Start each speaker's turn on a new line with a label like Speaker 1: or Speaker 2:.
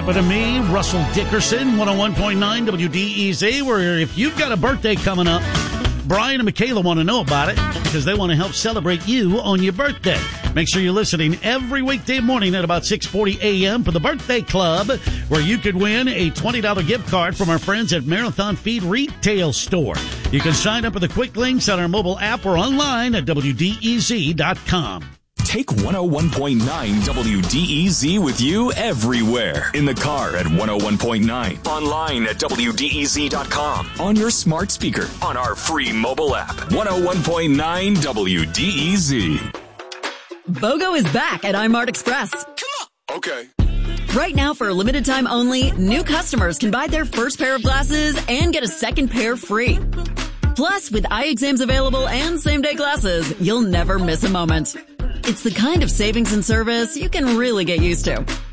Speaker 1: happened to me, Russell Dickerson, 101.9 WDEZ, where if you've got a birthday coming up, Brian and Michaela want to know about it because they want to help celebrate you on your birthday. Make sure you're listening every weekday morning at about 6:40 a.m. for the Birthday Club, where you could win a $20 gift card from our friends at Marathon Feed Retail Store. You can sign up with the quick links on our mobile app or online at WDEZ.com.
Speaker 2: Take 101.9 WDEZ with you everywhere. In the car at 101.9. Online at WDEZ.com. On your smart speaker. On our free mobile app. 101.9 WDEZ.
Speaker 3: BOGO is back at iMart Express.
Speaker 2: Come on. Okay.
Speaker 3: Right now, for a limited time only, new customers can buy their first pair of glasses and get a second pair free. Plus, with eye exams available and same-day glasses, you'll never miss a moment. It's the kind of savings and service you can really get used to.